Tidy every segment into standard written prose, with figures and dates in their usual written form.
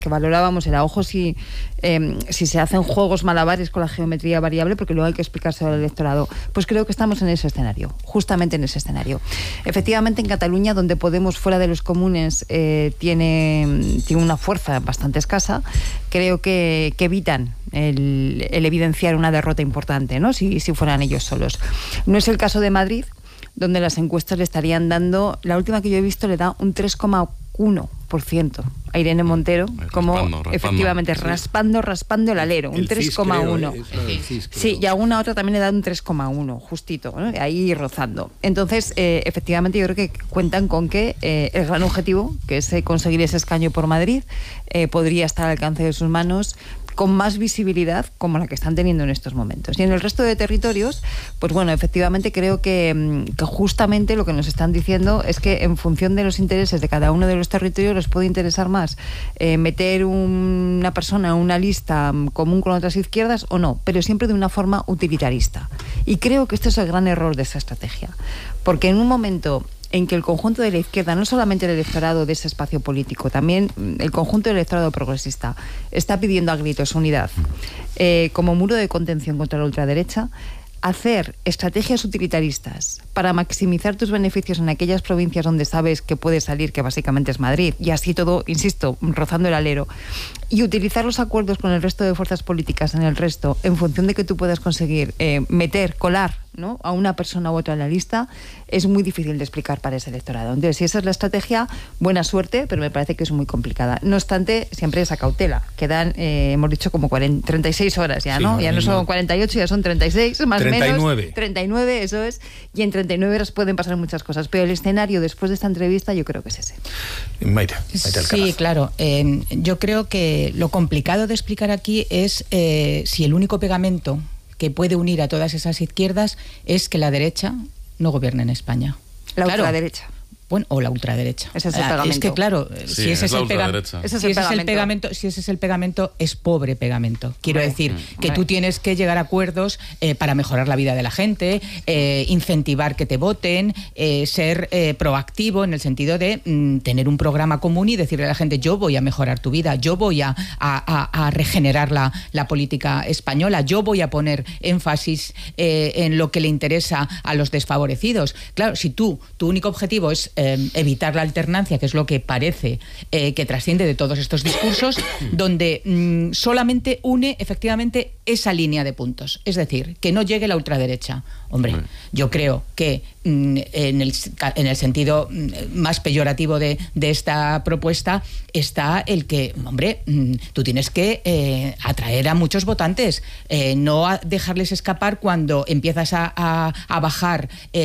que valorábamos era, ojo, si se hacen juegos malabares con la geometría variable, porque luego hay que explicárselo al electorado. Pues creo que estamos en ese escenario, justamente en ese escenario. Efectivamente, en Cataluña, donde Podemos, fuera de los comunes, tiene una fuerza bastante escasa, creo que evitan el evidenciar una derrota importante, ¿no? Si fueran ellos solos. No es el caso de Madrid, donde las encuestas le estarían dando, la última que yo he visto le da un 3,1% a Irene Montero, efectivamente, raspando el alero, un 3,1. Sí, y alguna otra también le da un 3,1, justito, ¿no? Ahí rozando. Entonces, efectivamente, yo creo que cuentan con que el gran objetivo, que es conseguir ese escaño por Madrid, podría estar al alcance de sus manos, con más visibilidad como la que están teniendo en estos momentos. Y en el resto de territorios, pues bueno, efectivamente creo que justamente lo que nos están diciendo es que en función de los intereses de cada uno de los territorios les puede interesar más meter una persona en una lista común con otras izquierdas o no, pero siempre de una forma utilitarista. Y creo que este es el gran error de esa estrategia, porque en un momento en que el conjunto de la izquierda, no solamente el electorado de ese espacio político, también el conjunto del electorado progresista, está pidiendo a gritos unidad como muro de contención contra la ultraderecha, hacer estrategias utilitaristas para maximizar tus beneficios en aquellas provincias donde sabes que puedes salir, que básicamente es Madrid, y así todo, insisto, rozando el alero, y utilizar los acuerdos con el resto de fuerzas políticas en el resto, en función de que tú puedas conseguir colar, ¿no?, a una persona u otra en la lista, es muy difícil de explicar para ese electorado. Entonces, si esa es la estrategia, buena suerte, pero me parece que es muy complicada. No obstante, siempre esa cautela. Quedan, hemos dicho, como 36 horas ya, ¿no? Sí, ya no son 48, ya son 36, más o menos. 39, eso es. Y en 39 horas pueden pasar muchas cosas. Pero el escenario, después de esta entrevista, yo creo que es ese. Maite Alcaraz. Sí, claro. Yo creo que lo complicado de explicar aquí es si el único pegamento que puede unir a todas esas izquierdas es que la derecha no gobierne en España. La ultraderecha. Bueno, o la ultraderecha. Ese es el pegamento. Es que claro, sí, si ese es el pegamento, es pobre pegamento. Quiero decir que tú tienes que llegar a acuerdos para mejorar la vida de la gente, incentivar que te voten, ser proactivo en el sentido de tener un programa común y decirle a la gente: yo voy a mejorar tu vida, yo voy a regenerar la política española, yo voy a poner énfasis en lo que le interesa a los desfavorecidos. Claro, si tu único objetivo es evitar la alternancia, que es lo que parece que trasciende de todos estos discursos, donde solamente une efectivamente esa línea de puntos, es decir, que no llegue la ultraderecha. Hombre, yo creo que en el sentido más peyorativo de esta propuesta está el que, hombre, tú tienes que atraer a muchos votantes, no dejarles escapar cuando empiezas a bajar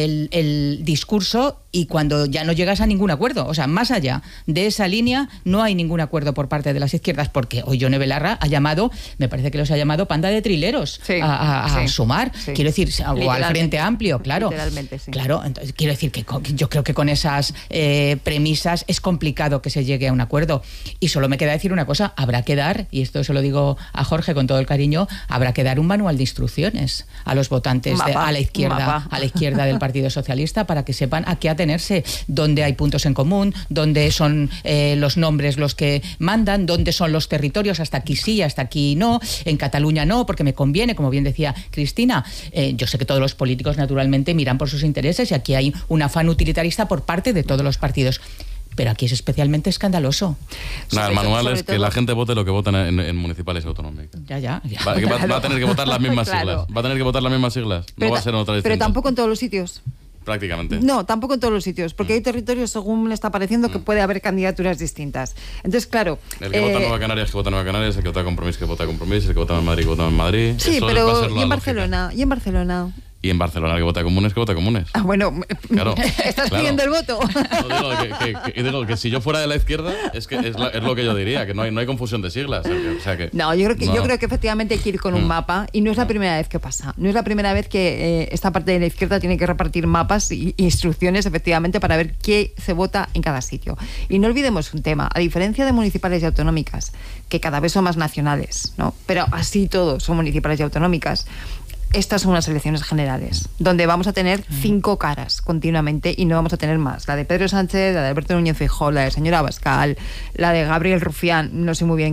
el discurso y cuando ya no llegas a ningún acuerdo. O sea, más allá de esa línea no hay ningún acuerdo por parte de las izquierdas, porque hoy Yone Belarra ha llamado, me parece que los ha llamado panda de trileros a Sumar, quiero decir, o al Frente Amplio, claro. Literalmente, sí. Claro, entonces, quiero decir que yo creo que con esas premisas es complicado que se llegue a un acuerdo. Y solo me queda decir una cosa: habrá que dar, y esto se lo digo a Jorge con todo el cariño, habrá que dar un manual de instrucciones a los votantes a la izquierda del Partido Socialista, para que sepan a qué atenerse, dónde hay puntos en común, dónde son los nombres los que mandan, dónde son los territorios, hasta aquí sí, hasta aquí no, en Cataluña no, porque me conviene, como bien decía Cristina. Yo sé que todos los políticos naturalmente miran por sus intereses y aquí hay un afán utilitarista por parte de todos los partidos. Pero aquí es especialmente escandaloso. El manual es que la gente vote lo que votan en municipales y autonómicas. Ya. Va a tener que votar las mismas siglas. Va a tener que votar las mismas siglas. No va a ser en otra distinta. Pero tampoco en todos los sitios. Prácticamente. No, tampoco en todos los sitios, porque hay territorios, según me está pareciendo, que puede haber candidaturas distintas. Entonces, claro... El que vota en Nueva Canarias, que vota en Nueva Canarias, el que vota en Compromís, que vota en Compromís, el que vota en Madrid, que vota en Madrid. Sí, eso pero ¿y en Barcelona? ¿Y en Barcelona? Y en Barcelona el que vota Comunes, que vota Comunes. Ah, bueno, claro, estás pidiendo el voto. No, digo que si yo fuera de la izquierda, es lo que yo diría, que no hay confusión de siglas. O sea que, yo creo que efectivamente hay que ir con un mapa, y no es la primera vez que pasa. No es la primera vez que esta parte de la izquierda tiene que repartir mapas e instrucciones, efectivamente, para ver qué se vota en cada sitio. Y no olvidemos un tema: a diferencia de municipales y autonómicas, que cada vez son más nacionales, ¿no?, pero así todos son municipales y autonómicas, estas son unas elecciones generales, donde vamos a tener 5 caras continuamente y no vamos a tener más. La de Pedro Sánchez, la de Alberto Núñez Feijóo, la del señor Abascal, la de Gabriel Rufián, no sé muy bien